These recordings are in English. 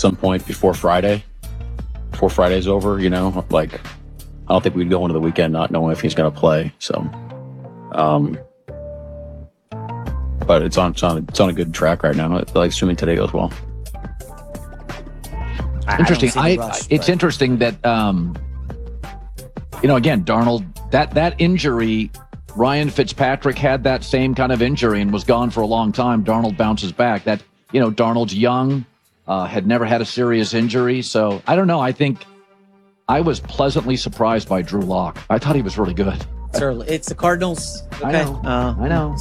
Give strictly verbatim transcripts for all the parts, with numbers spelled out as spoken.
some point before Friday, before Friday's over, you know, like, I don't think we'd go into the weekend not knowing if he's going to play. So, um, but it's on, it's on, it's on a good track right now. Like, assuming today goes well. Interesting. I, rush, it's but. interesting that, um, you know, again, Darnold, that, that injury, Ryan Fitzpatrick had that same kind of injury and was gone for a long time. Darnold bounces back. That, you know, Darnold's young, uh, had never had a serious injury. So I don't know. I think I was pleasantly surprised by Drew Lock. I thought he was really good. It's early. It's the Cardinals. Okay. I know. Uh, I know.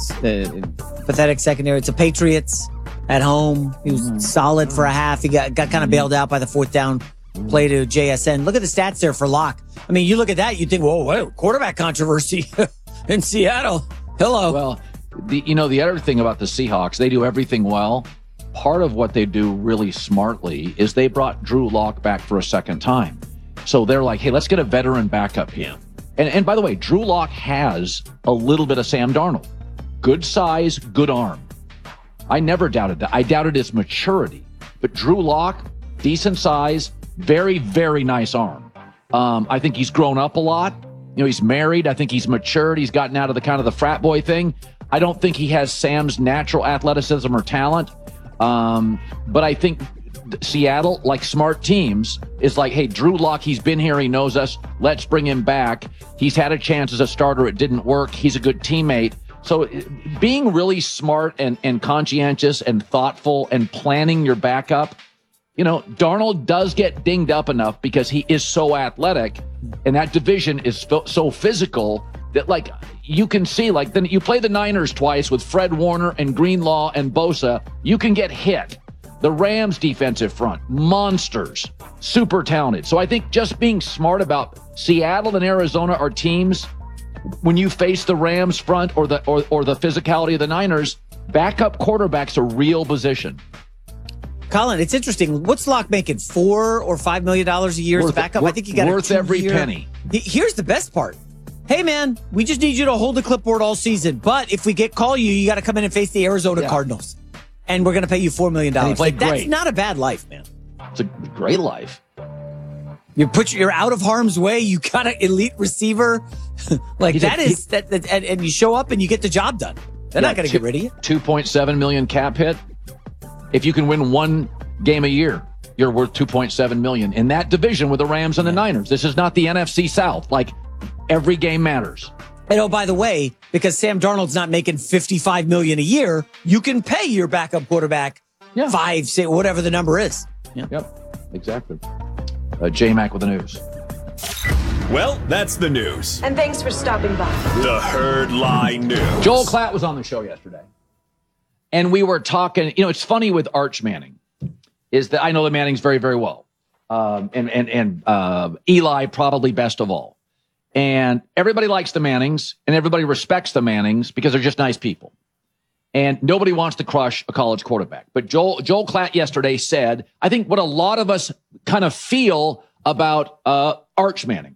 The pathetic secondary. It's the Patriots at home. He was mm-hmm. solid for a half. He got, got kind of bailed out by the fourth down play to J S N. Look at the stats there for Lock. I mean, you look at that, you think, whoa, whoa, quarterback controversy in Seattle. Hello. Well, the, you know, the other thing about the Seahawks, they do everything well. Part of what they do really smartly is they brought Drew Lock back for a second time. So they're like, hey, let's get a veteran backup here. And, and by the way, Drew Lock has a little bit of Sam Darnold. Good size, good arm. I never doubted that. I doubted his maturity. But Drew Lock, decent size, very, very nice arm. Um, I think he's grown up a lot. You know, he's married. I think he's matured. He's gotten out of the kind of the frat boy thing. I don't think he has Sam's natural athleticism or talent. Um, but I think Seattle, like smart teams, is like, hey, Drew Lock, he's been here. He knows us. Let's bring him back. He's had a chance as a starter. It didn't work. He's a good teammate. So being really smart and, and conscientious and thoughtful and planning your backup, you know, Darnold does get dinged up enough because he is so athletic, and that division is so physical that, like, you can see, like, then you play the Niners twice with Fred Warner and Greenlaw and Bosa, you can get hit. The Rams defensive front, monsters, super talented. So I think just being smart about Seattle and Arizona are teams, when you face the Rams front or the or, or the physicality of the Niners, backup quarterback's a real position. Colin, it's interesting. What's Lock making? Four or five million dollars a year worth, as a backup? Worth, I think you got worth every year. penny. Here's the best part. Hey, man, we just need you to hold the clipboard all season. But if we get call you, you got to come in and face the Arizona yeah. Cardinals. And we're going to pay you four million dollars. Like, that's not a bad life, man. It's a great life. You put you're out of harm's way. You got an elite receiver. like He's that a, is that, that and, and you show up and you get the job done. They're yeah, not going to get rid of you. two point seven million cap hit. If you can win one game a year, you're worth two point seven million in that division with the Rams and the Niners. This is not the N F C South. Like, every game matters. And oh, by the way, because Sam Darnold's not making fifty-five million dollars a year, you can pay your backup quarterback yeah. five, six, whatever the number is. Yeah. Yep, exactly. Uh, J-Mac with the news. Well, that's the news. And thanks for stopping by. The Herd Lie News. Joel Klatt was on the show yesterday. And we were talking, you know, it's funny with Arch Manning, is that I know the Mannings very, very well. Um, and and, and uh, Eli probably best of all. And everybody likes the Mannings, and everybody respects the Mannings because they're just nice people. And nobody wants to crush a college quarterback. But Joel, Joel Klatt yesterday said, I think what a lot of us kind of feel about uh, Arch Manning.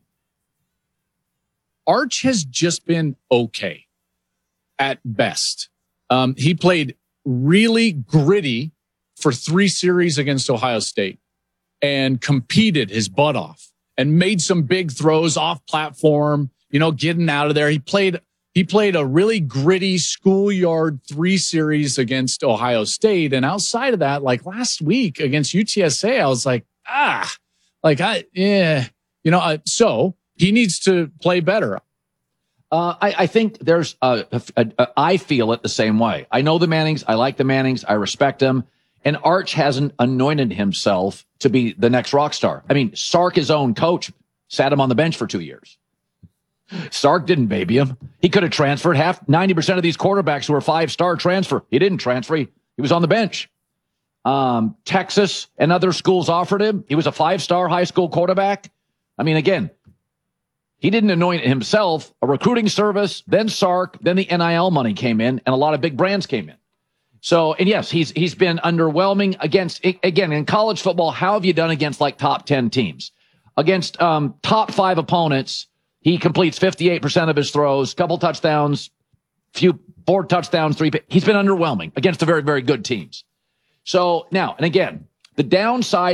Arch has just been okay at best. Um, he played really gritty for three series against Ohio State and competed his butt off and made some big throws off platform, you know, getting out of there. He played He played a really gritty schoolyard three series against Ohio State. And outside of that, like last week against U T S A, I was like, ah, like, I, yeah, you know, uh, so he needs to play better. Uh, I, I think there's, a, a, a, a, I feel it the same way. I know the Mannings. I like the Mannings. I respect them. And Arch hasn't anointed himself to be the next rock star. I mean, Sark, his own coach, sat him on the bench for two years. Sark didn't baby him. He could have transferred. Half ninety percent of these quarterbacks who were five-star transfer. He didn't transfer. He, he was on the bench. Um, Texas and other schools offered him. He was a five-star high school quarterback. I mean, again, he didn't anoint himself. A recruiting service, then Sark, then the N I L money came in, and a lot of big brands came in. So, and yes, he's he's been underwhelming against, again, in college football, how have you done against like top ten teams? Against um, top five opponents, he completes fifty-eight percent of his throws, couple touchdowns, few four touchdowns, three. He's been underwhelming against the very, very good teams. So now, and again, the downside